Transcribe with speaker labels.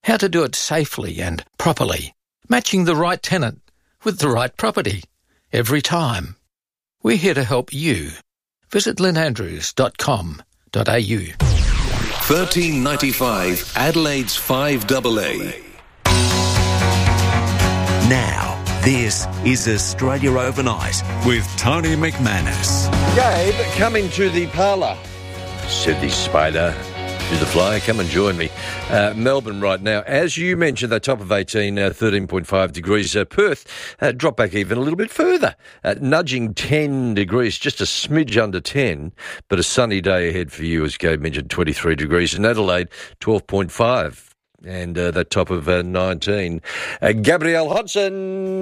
Speaker 1: how to do it safely and properly, matching the right tenant with the right property every time. We're here to help you. Visit lynandrews.com.au.
Speaker 2: 1395 Adelaide's 5AA.
Speaker 3: Now, this is Australia Overnight with Tony McManus.
Speaker 4: Gabe, come into the parlour, said the spider to the fly. Come and join me. Melbourne right now, as you mentioned, the top of 18, 13.5 degrees. Perth dropped back even a little bit further, nudging 10 degrees, just a smidge under 10, but a sunny day ahead for you, as Gabe mentioned, 23 degrees. In Adelaide, 12.5, and that top of 19. Gabrielle Hodson.